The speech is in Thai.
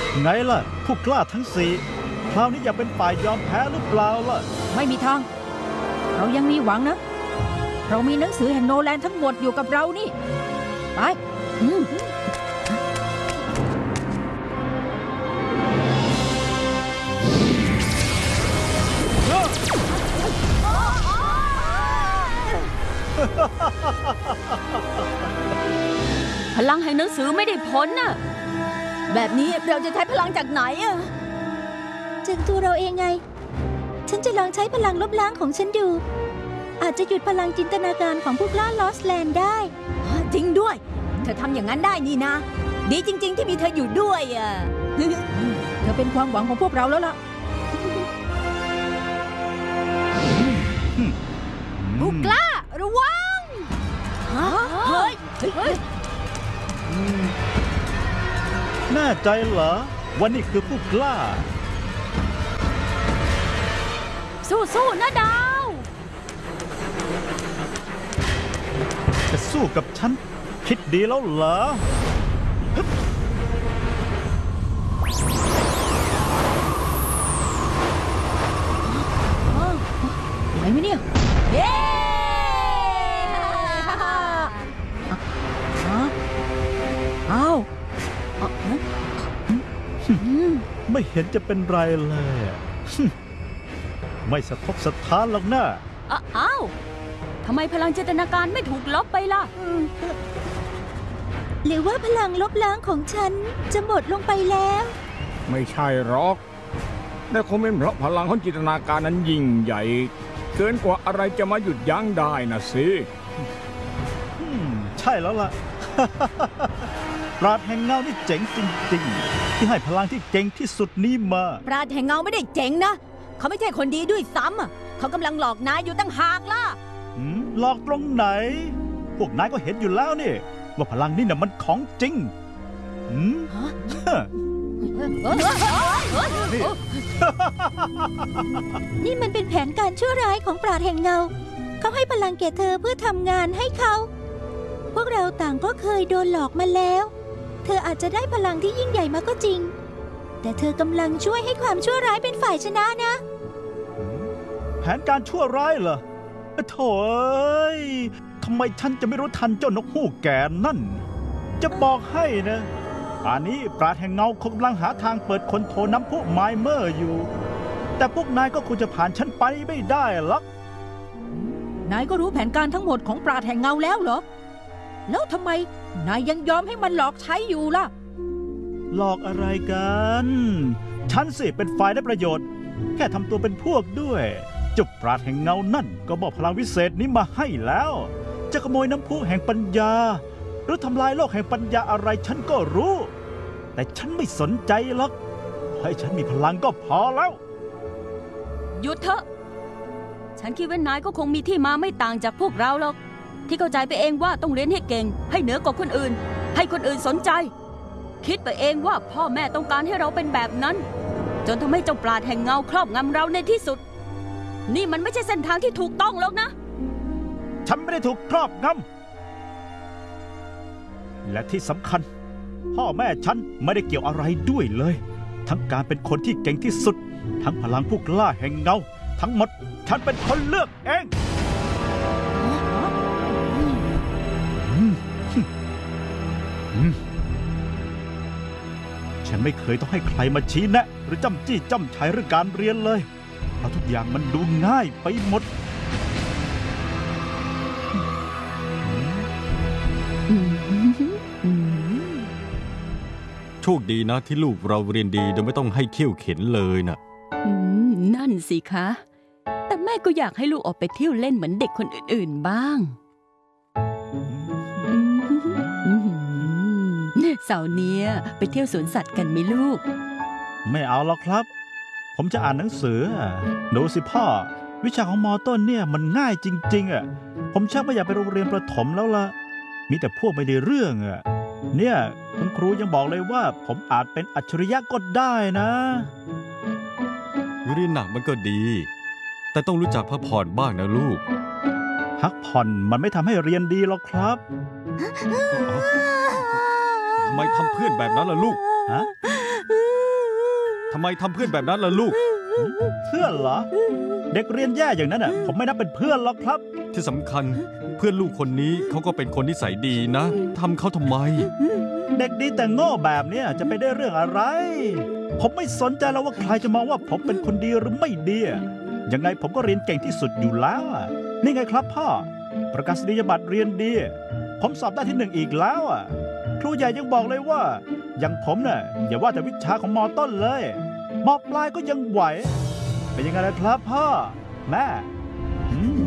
ไงล่ะผู้กล้าทั้งสี่คราวนี้อย่าเป็นฝ่ายยอมแพ้หรือเปล่าล่ะไม่มีทางเรายังมีหวังนะเรามีหนังสือแห่งโนแลนทั้งหมดอยู่กับเรานี่ไปพลังแห่งหนังสือไม่ได้ผลน่ะแบบนี้เราจะใช้พลังจากไหนอะจากตัวเราเองไงฉันจะลองใช้พลังลบล้างของฉันดูอาจจะหยุดพลังจินตนาการของผู้กล้าลอสแลนด์ได้จริงด้วยเธอทำอย่างนั้นได้นี่นะดีจริงๆที่มีเธออยู่ด้วยอะเธอเป็นความหวังของพวกเราแล้วล่ะผู้กล้าระวังเฮ้ยแน่ใจเหรอว่านี่คือผู้กล้าสู้ๆนะดาวจะสู้กับฉันคิดดีแล้วเหรอไหวไหมเนี่ยเย้เอาไม่เห็นจะเป็นไรเลยไม่สะทกสะท้านหรอกนะอ้าวทำไมพลังจินตนาการไม่ถูกลบไปล่ะหรือว่าพลังลบล้างของฉันจะหมดลงไปแล้วไม่ใช่หรอกแต่คงเป็นเพราะพลังของจินตนาการนั้นยิ่งใหญ่เกินกว่าอะไรจะมาหยุดยั้งได้นะสิใช่แล้วล่ะ ปราดแห่งเงานี่เจ๋งจริงๆที่ให้พลังที่เก่งที่สุดนี้มาปราดแห่งเงาไม่ได้เจ๋งนะเขาไม่ใช่คนดีด้วยซ้ำเขากำลังหลอกนายอยู่ตั้งหากล่ะหลอกตรงไหนพวกนายก็เห็นอยู่แล้วนี่ว่าพลังนี่น่ะมันของจริงนี่มันเป็นแผนการชั่วร้ายของปราดแห่งเงาเขาให้พลังแก่เธอเพื่อทำงานให้เขาพวกเราต่างก็เคยโดนหลอกมาแล้วเธออาจจะได้พลังที่ยิ่งใหญ่มาก็จริงแต่เธอกำลังช่วยให้ความชั่วร้ายเป็นฝ่ายชนะนะแผนการชั่วร้ายเหรอโถ่ทำไมฉันจะไม่รู้ทันเจ้านกฮูกแก่นั่นจะบอกให้นะป่านนี้ปราดแห่งเงาคงกำลังหาทางเปิดคนโทน้ำพุไมเมอร์อยู่แต่พวกนายก็คงจะผ่านฉันไปไม่ได้หรอกนายก็รู้แผนการทั้งหมดของปราดแห่งเงาแล้วเหรอแล้วทำไมนายยังยอมให้มันหลอกใช้อยู่ล่ะหลอกอะไรกันฉันสิเป็นฝ่ายได้ประโยชน์แค่ทำตัวเป็นพวกด้วยเจ้าปราดแห่งเงานั่นก็บอกพลังวิเศษนี้มาให้แล้วจะขโมยน้ำพุแห่งปัญญาหรือทำลายโลกแห่งปัญญาอะไรฉันก็รู้แต่ฉันไม่สนใจหรอกให้ฉันมีพลังก็พอแล้วหยุดเถอะฉันคิดว่านายก็คงมีที่มาไม่ต่างจากพวกเราหรอกที่เข้าใจไปเองว่าต้องเรียนให้เก่งให้เหนือกว่าคนอื่นให้คนอื่นสนใจคิดไปเองว่าพ่อแม่ต้องการให้เราเป็นแบบนั้นจนทำให้เจ้าปราดแห่งเงาครอบงำเราในที่สุดนี่มันไม่ใช่เส้นทางที่ถูกต้องหรอกนะฉันไม่ได้ถูกครอบงำและที่สำคัญพ่อแม่ฉันไม่ได้เกี่ยวอะไรด้วยเลยทั้งการเป็นคนที่เก่งที่สุดทั้งพลังผู้กล้าแห่งเงาทั้งหมดฉันเป็นคนเลือกเองฉันไม่เคยต้องให้ใครมาชี้แนะหรือจ้ำจี้จ้ำชัยเรื่องการเรียนเลยเพราะทุกอย่างมันดูง่ายไปหมดโชคดีนะที่ลูกเราเรียนดีโดยไม่ต้องให้เขี้ยวเข็นเลยนะนั่นสิคะแต่แม่ก็อยากให้ลูกออกไปเที่ยวเล่นเหมือนเด็กคนอื่นๆบ้างเสาร์นี้ไปเที่ยวสวนสัตว์กันไหมลูกไม่เอาหรอกครับผมจะอ่านหนังสือดูสิพ่อวิชาของม.ต้นเนี่ยมันง่ายจริงๆอ่ะผมชักไม่อยากไปโรงเรียนประถมแล้วล่ะมีแต่พวกไม่ได้เรื่องอ่ะเนี่ยคุณครูยังบอกเลยว่าผมอาจเป็นอัจฉริยะก็ได้นะเรียนหนักมันก็ดีแต่ต้องรู้จักพักผ่อนบ้างนะลูกพักผ่อนมันไม่ทำให้เรียนดีหรอกครับทำไมทำเพื่อนแบบนั้นล่ะลูกฮะทำไมทำเพื่อนแบบนั้นล่ะลูกเพื่อนเหรอ เด็กเรียนแย่อย่างนั้นผมไม่นับเป็นเพื่อนหรอกครับที่สำคัญเพื่อนลูกคนนี้เขาก็เป็นคนนิสัยดีนะทำเขาทำไมเด็กดีแต่โง่แบบเนี้ยจะไปได้เรื่องอะไร ผมไม่สนใจแล้วว่าใครจะมองว่าผมเป็นคนดีหรือไม่ดียังไงผมก็เรียนเก่งที่สุดอยู่แล้วนี่ไงครับพ่อประกาศนียบัตรเรียนดีผมสอบได้ที่ 1อีกแล้วครูใหญ่ยังบอกเลยว่าอย่างผมน่ะอย่าว่าแต่วิชาของมอต้นเลยมอปลายก็ยังไหวเป็นยังไงล่ะครับพ่อแม่